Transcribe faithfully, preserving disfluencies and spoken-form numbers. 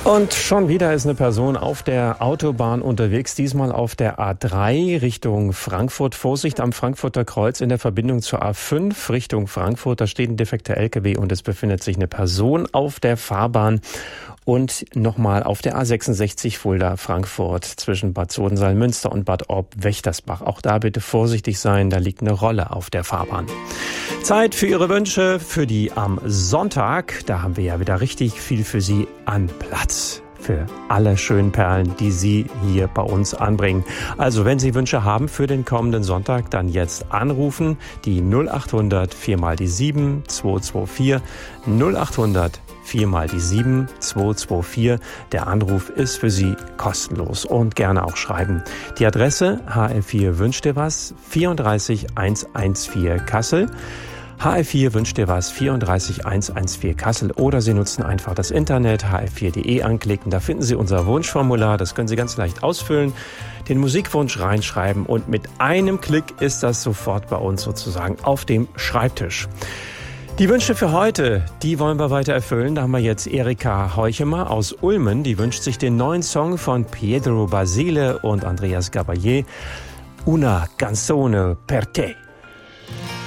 Und schon wieder ist eine Person auf der Autobahn unterwegs, diesmal auf der A drei Richtung Frankfurt. Vorsicht am Frankfurter Kreuz in der Verbindung zur A fünf Richtung Frankfurt. Da steht ein defekter L K W und es befindet sich eine Person auf der Fahrbahn. Und nochmal auf der A sechsundsechzig Fulda-Frankfurt zwischen Bad Sodensalm-Münster und Bad Orb-Wächtersbach. Auch da bitte vorsichtig sein, da liegt eine Rolle auf der Fahrbahn. Zeit für Ihre Wünsche für die am Sonntag. Da haben wir ja wieder richtig viel für Sie an Platz. Für alle schönen Perlen, die Sie hier bei uns anbringen. Also wenn Sie Wünsche haben für den kommenden Sonntag, dann jetzt anrufen. Die null achthundert vier mal die sieben zwei zwei vier null achthundert vier mal die sieben zwei zwei vier. Der Anruf ist für Sie kostenlos und gerne auch schreiben. Die Adresse H L vier wünscht dir was vierunddreißig hundertvierzehn Kassel. H L vier wünscht dir was vierunddreißig hundertvierzehn Kassel oder Sie nutzen einfach das Internet h l vier punkt de anklicken. Da finden Sie unser Wunschformular, das können Sie ganz leicht ausfüllen, den Musikwunsch reinschreiben und mit einem Klick ist das sofort bei uns sozusagen auf dem Schreibtisch. Die Wünsche für heute, die wollen wir weiter erfüllen. Da haben wir jetzt Erika Heuchemer aus Ulmen, die wünscht sich den neuen Song von Pietro Basile und Andreas Gabalier, Una canzone per te.